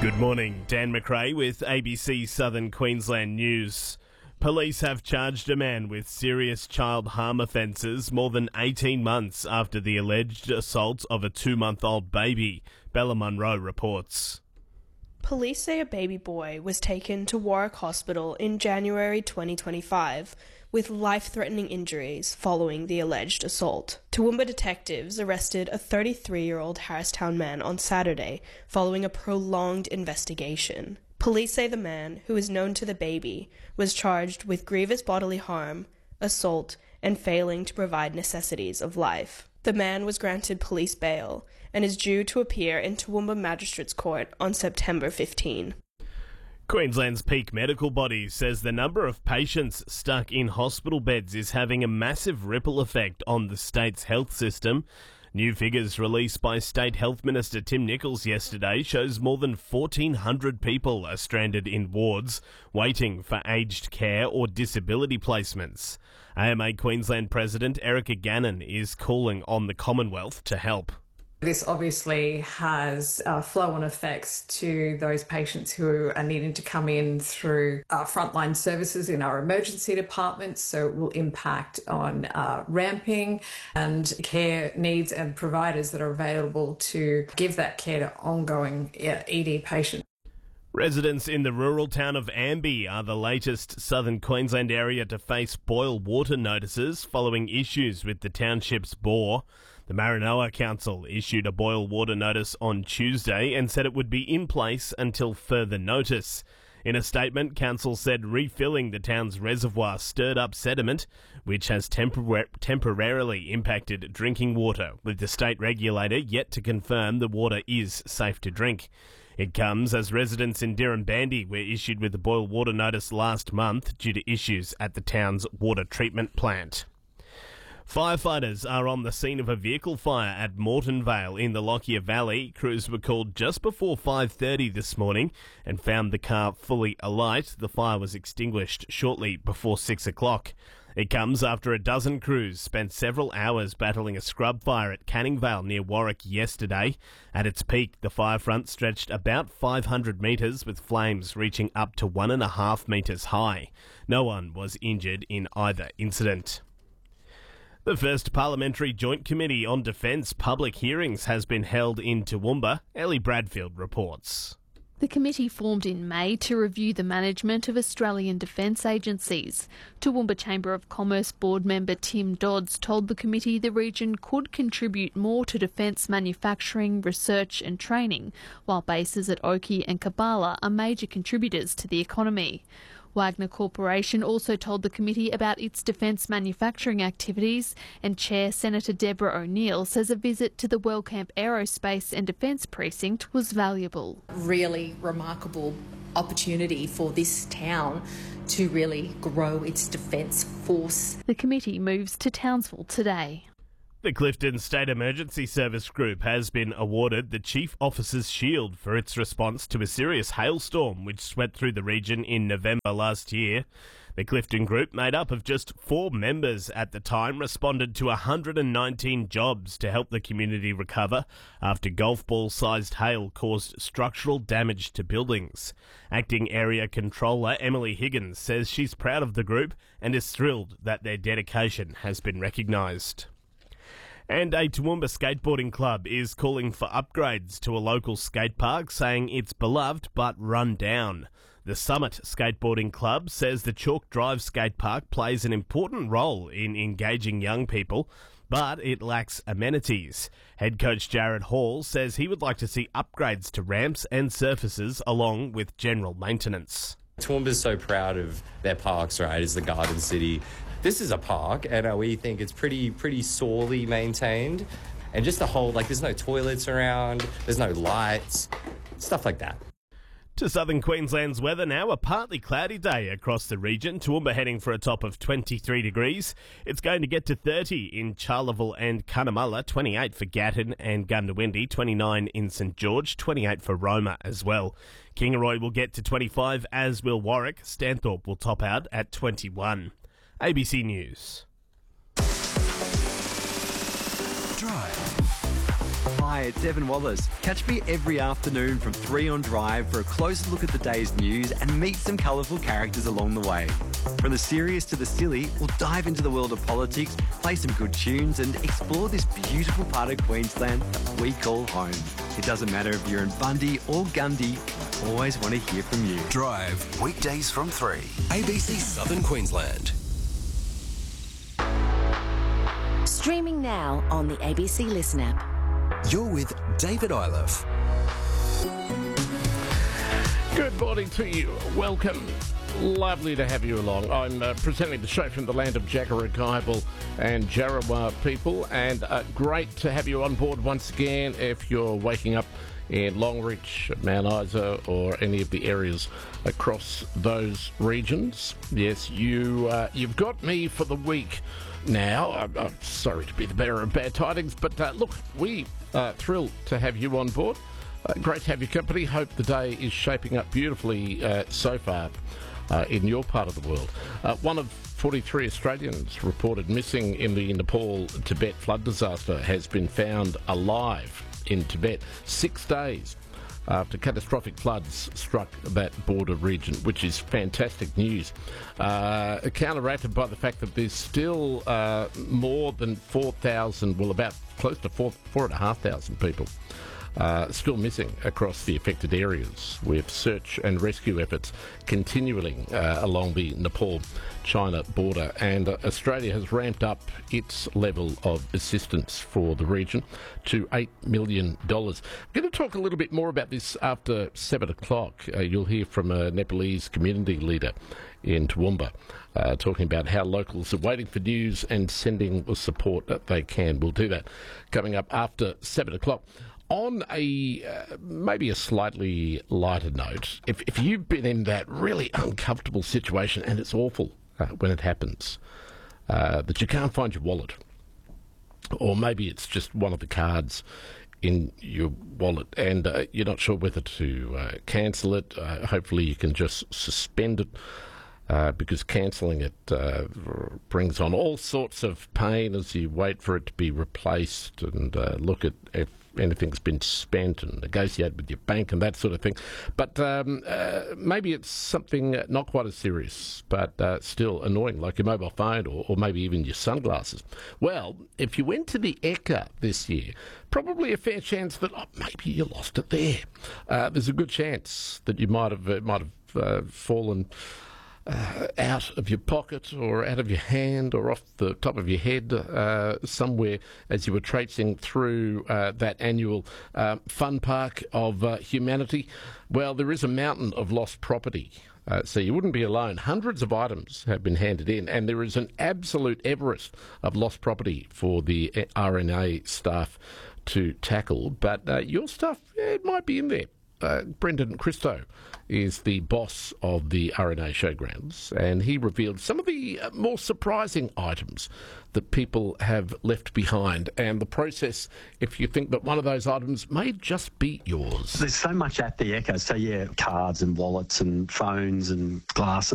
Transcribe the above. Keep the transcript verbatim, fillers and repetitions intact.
Good morning, Dan McRae with A B C Southern Queensland News. Police have charged a man with serious child harm offences more than eighteen months after the alleged assault of a two-month-old baby. Bella Munro reports. Police say a baby boy was taken to Warwick Hospital in January twenty twenty-five with life-threatening injuries following the alleged assault. Toowoomba detectives arrested a thirty-three-year-old Harristown man on Saturday following a prolonged investigation. Police say the man, who is known to the baby, was charged with grievous bodily harm, assault, and failing to provide necessities of life. The man was granted police bail and is due to appear in Toowoomba Magistrates Court on September fifteenth. Queensland's peak medical body says the number of patients stuck in hospital beds is having a massive ripple effect on the state's health system. New figures released by State Health Minister Tim Nicholls yesterday shows more than fourteen hundred people are stranded in wards waiting for aged care or disability placements. A M A Queensland President Erica Gannon is calling on the Commonwealth to help. This obviously has uh, flow-on effects to those patients who are needing to come in through our frontline services in our emergency departments, so it will impact on uh, ramping and care needs and providers that are available to give that care to ongoing uh, E D patients. Residents in the rural town of Amby are the latest southern Queensland area to face boil water notices following issues with the township's bore. The Maranoa Council issued a boil water notice on Tuesday and said it would be in place until further notice. In a statement, Council said refilling the town's reservoir stirred up sediment, which has tempor- temporarily impacted drinking water, with the state regulator yet to confirm the water is safe to drink. It comes as residents in Dirranbandi were issued with a boil water notice last month due to issues at the town's water treatment plant. Firefighters are on the scene of a vehicle fire at Moretonvale in the Lockyer Valley. Crews were called just before five thirty this morning and found the car fully alight. The fire was extinguished shortly before six o'clock. It comes after a dozen crews spent several hours battling a scrub fire at Canningvale near Warwick yesterday. At its peak, the fire front stretched about five hundred metres with flames reaching up to one and a half metres high. No one was injured in either incident. The first Parliamentary Joint Committee on Defence public hearings has been held in Toowoomba. Ellie Bradfield reports. The committee formed in May to review the management of Australian defence agencies. Toowoomba Chamber of Commerce board member Tim Dodds told the committee the region could contribute more to defence manufacturing, research and training, while bases at Oakey and Kabala are major contributors to the economy. Wagner Corporation also told the committee about its defence manufacturing activities, and Chair Senator Deborah O'Neill says a visit to the Wellcamp Aerospace and Defence Precinct was valuable. Really remarkable opportunity for this town to really grow its defence force. The committee moves to Townsville today. The Clifton State Emergency Service Group has been awarded the Chief Officer's Shield for its response to a serious hailstorm which swept through the region in November last year. The Clifton Group, made up of just four members at the time, responded to one hundred nineteen jobs to help the community recover after golf ball-sized hail caused structural damage to buildings. Acting Area Controller Emily Higgins says she's proud of the group and is thrilled that their dedication has been recognised. And a Toowoomba skateboarding club is calling for upgrades to a local skate park, saying it's beloved but run down. The Summit Skateboarding Club says the Chalk Drive skate park plays an important role in engaging young people, but it lacks amenities. Head coach Jared Hall says he would like to see upgrades to ramps and surfaces along with general maintenance. Toowoomba's so proud of their parks, right, as the Garden City. This is a park, and uh, we think it's pretty pretty sorely maintained. And just the whole, like, there's no toilets around, there's no lights, stuff like that. To southern Queensland's weather now, a partly cloudy day across the region. Toowoomba heading for a top of twenty-three degrees. It's going to get to thirty in Charleville and Cunnamulla, twenty-eight for Gatton and Goondiwindi, twenty-nine in St George, twenty-eight for Roma as well. Kingaroy will get to twenty-five, as will Warwick. Stanthorpe will top out at twenty-one. A B C News. Drive. Hi, it's Evan Wallace. Catch me every afternoon from three on Drive for a closer look at the day's news and meet some colourful characters along the way. From the serious to the silly, we'll dive into the world of politics, play some good tunes and explore this beautiful part of Queensland that we call home. It doesn't matter if you're in Bundy or Gundy, I always want to hear from you. Drive, weekdays from three. A B C Southern Queensland. Streaming now on the A B C Listen app. You're with David Iliff. Good morning to you. Welcome. Lovely to have you along. I'm uh, presenting the show from the land of Jacaragaival and Jarrawa people, and uh, great to have you on board once again if you're waking up in Longreach, Mount Isa, or any of the areas across those regions. Yes, you, uh, you've got me for the week now. I'm, I'm sorry to be the bearer of bad tidings, but uh, look, we are thrilled to have you on board. Uh, great to have your company. Hope the day is shaping up beautifully uh, so far uh, in your part of the world. Uh, one of forty-three Australians reported missing in the Nepal-Tibet flood disaster has been found alive in Tibet six days after catastrophic floods struck that border region, which is fantastic news. Uh, counteracted by the fact that there's still uh, more than four thousand, well, about close to four, four and a half thousand people Uh, still missing across the affected areas, with search and rescue efforts continuing uh, along the Nepal-China border. And uh, Australia has ramped up its level of assistance for the region to eight million dollars. I'm going to talk a little bit more about this after seven o'clock. Uh, you'll hear from a Nepalese community leader in Toowoomba, uh, talking about how locals are waiting for news and sending the support that they can. We'll do that coming up after seven o'clock. On a uh, maybe a slightly lighter note, if, if you've been in that really uncomfortable situation, and it's awful uh, when it happens, uh, that you can't find your wallet, or maybe it's just one of the cards in your wallet and uh, you're not sure whether to uh, cancel it, uh, hopefully you can just suspend it. Uh, because cancelling it uh, brings on all sorts of pain as you wait for it to be replaced and uh, look at if anything's been spent and negotiate with your bank and that sort of thing. But um, uh, maybe it's something not quite as serious, but uh, still annoying, like your mobile phone or, or maybe even your sunglasses. Well, if you went to the Ekka this year, probably a fair chance that oh, maybe you lost it there. Uh, there's a good chance that you might have uh, might have uh, fallen Uh, out of your pocket or out of your hand or off the top of your head uh, somewhere as you were traipsing through uh, that annual uh, fun park of uh, humanity. Well, there is a mountain of lost property, uh, so you wouldn't be alone. Hundreds of items have been handed in, and there is an absolute Everest of lost property for the R N A staff to tackle. But uh, your stuff, yeah, it might be in there. Uh, Brendan Christo is the boss of the R N A Showgrounds, and he revealed some of the uh, more surprising items that people have left behind, and the process, if you think that one of those items may just be yours. There's so much at the Ekka, so yeah, cards and wallets and phones and glasses.